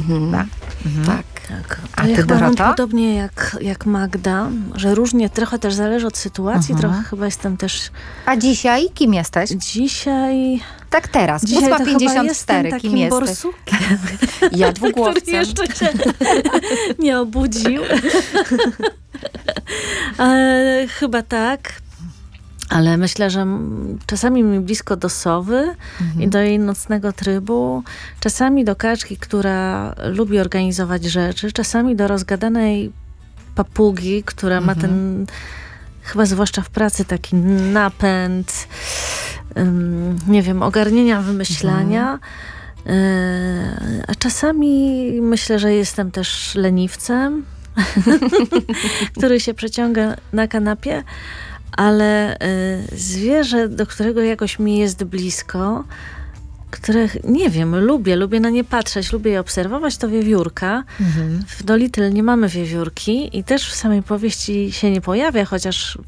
Tak. Tak. A ja ty, chyba mam Dorota? podobnie jak Magda, że różnie, trochę też zależy od sytuacji, trochę chyba jestem też A dzisiaj kim jesteś? dzisiaj... Tak teraz, Dzisiaj to chyba 8:54. jestem Kim takim jesteś? borsukiem, Ja który dwugłowcem. jeszcze się nie obudził. Chyba tak. Ale myślę, że czasami mi blisko do sowy i do jej nocnego trybu, czasami do kaczki, która lubi organizować rzeczy, czasami do rozgadanej papugi, która ma ten, chyba zwłaszcza w pracy, taki napęd, nie wiem, ogarnienia, wymyślania. A czasami myślę, że jestem też leniwcem, który się przeciąga na kanapie. Ale zwierzę, do którego jakoś mi jest blisko, które, nie wiem, lubię na nie patrzeć, lubię je obserwować, to wiewiórka. W Dolittle nie mamy wiewiórki i też w samej powieści się nie pojawia, chociaż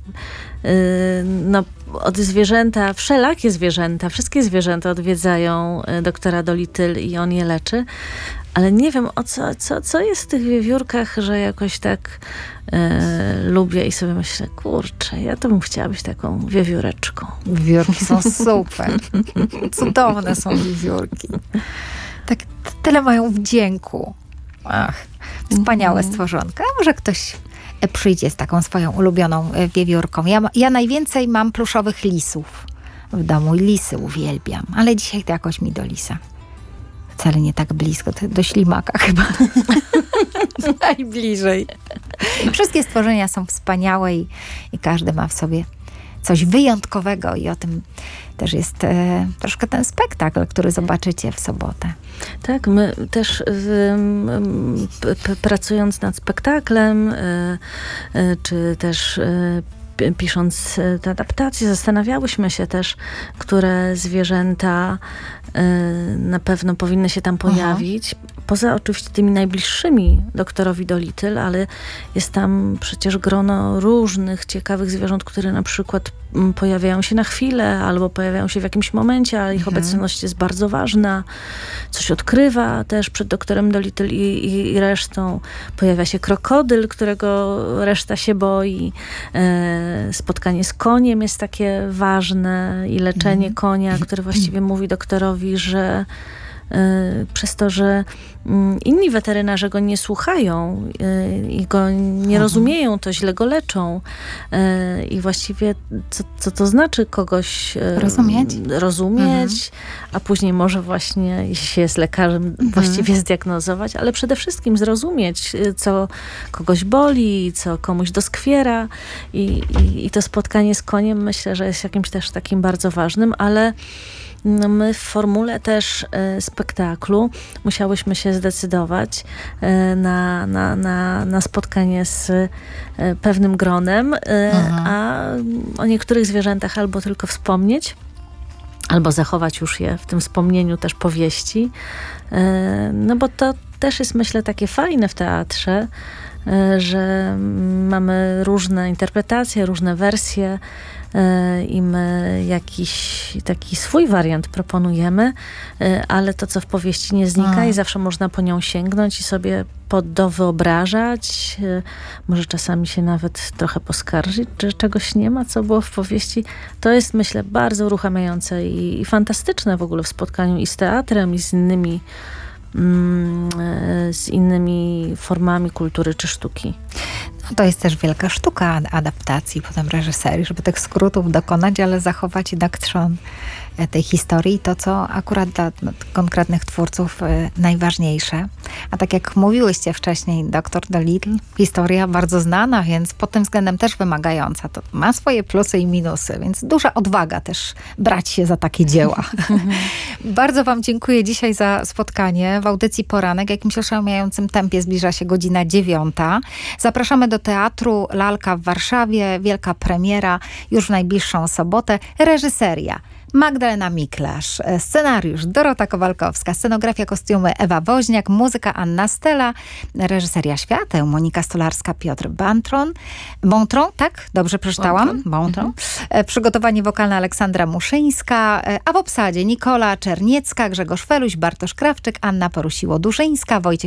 od zwierzęta, wszelakie zwierzęta, wszystkie zwierzęta odwiedzają doktora Dolittle i on je leczy. Ale nie wiem, co jest w tych wiewiórkach, że jakoś tak lubię i sobie myślę, kurczę, ja to bym chciała być taką wiewióreczką. Wiewiórki są super. Cudowne są wiewiórki. Tak tyle mają wdzięku. Ach, wspaniałe stworzonka. A może ktoś przyjdzie z taką swoją ulubioną wiewiórką. Ja najwięcej mam pluszowych lisów w domu i lisy uwielbiam. Ale dzisiaj to jakoś mi do lisa. Wcale nie tak blisko, do ślimaka chyba. Najbliżej. Wszystkie stworzenia są wspaniałe i każdy ma w sobie coś wyjątkowego i o tym też jest troszkę ten spektakl, który zobaczycie w sobotę. Tak, my też pracując nad spektaklem, czy też pisząc tę adaptację, zastanawiałyśmy się też, które zwierzęta na pewno powinny się tam pojawić. Poza oczywiście tymi najbliższymi doktorowi Dolittle, ale jest tam przecież grono różnych ciekawych zwierząt, które na przykład pojawiają się na chwilę, albo pojawiają się w jakimś momencie, ale ich obecność jest bardzo ważna. Coś odkrywa też przed doktorem Dolittle i resztą. Pojawia się krokodyl, którego reszta się boi. Spotkanie z koniem jest takie ważne i leczenie konia, które właściwie mówi doktorowi, że przez to, że inni weterynarze go nie słuchają i go nie rozumieją, to źle go leczą. I właściwie co to znaczy kogoś rozumieć, a później może właśnie, jeśli się jest lekarzem, właściwie zdiagnozować, ale przede wszystkim zrozumieć, co kogoś boli, co komuś doskwiera. I to spotkanie z koniem myślę, że jest jakimś też takim bardzo ważnym, ale my w formule też spektaklu musiałyśmy się zdecydować na spotkanie z pewnym gronem, a o niektórych zwierzętach albo tylko wspomnieć, albo zachować już je w tym wspomnieniu też powieści. No bo to też jest, myślę, takie fajne w teatrze, że mamy różne interpretacje, różne wersje i my jakiś taki swój wariant proponujemy, ale to, co w powieści nie znika i zawsze można po nią sięgnąć i sobie dowyobrażać, może czasami się nawet trochę poskarżyć, że czegoś nie ma, co było w powieści. To jest, myślę, bardzo uruchamiające i fantastyczne w ogóle w spotkaniu i z teatrem, i z innymi formami kultury czy sztuki. No to jest też wielka sztuka adaptacji, potem reżyserii, żeby tych skrótów dokonać, ale zachować jednak trzon tej historii, to co akurat dla konkretnych twórców najważniejsze. A tak jak mówiłyście wcześniej, doktor Dolittle, historia bardzo znana, więc pod tym względem też wymagająca. To ma swoje plusy i minusy, więc duża odwaga też brać się za takie dzieła. Bardzo wam dziękuję dzisiaj za spotkanie w audycji Poranek. W jakimś oszałamiającym tempie zbliża się godzina 9. Zapraszamy do Teatru Lalka w Warszawie. Wielka premiera już w najbliższą sobotę. Reżyseria Magdalena Miklasz, scenariusz Dorota Kowalkowska, scenografia, kostiumy Ewa Woźniak, muzyka Anna Stella, reżyseria świateł Monika Stolarska, Piotr Bontron, tak? Dobrze przeczytałam? Bontron. Przygotowanie wokalne Aleksandra Muszyńska, a w obsadzie Nikola Czerniecka, Grzegorz Feluś, Bartosz Krawczyk, Anna Porusiło-Duszyńska, Wojciech